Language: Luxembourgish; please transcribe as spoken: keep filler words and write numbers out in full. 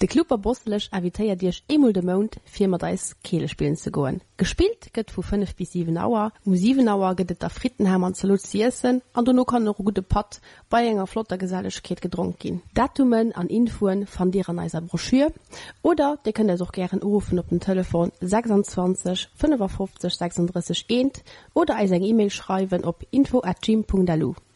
De Club Bosselech avitéiert Dich emul de Mount fir mat deis Kehlespielen ze goen. Gespielt gëtt vu fünf bis sieben Auer, um sieben Auer gëtt der Frittenham an Salut Siessen, an du no kann noch gute Pat bei enger flotter Gesellechkeet gedrunken gin. Datumen an Infoen fan Dir an eiser Broschür oder de könnt auch gern rufen op dem Telefon sechsundzwanzig fünfundfünfzig sechsunddreißig eins oder eis eng E-Mail schreiben op info at gmail punkt d e l u.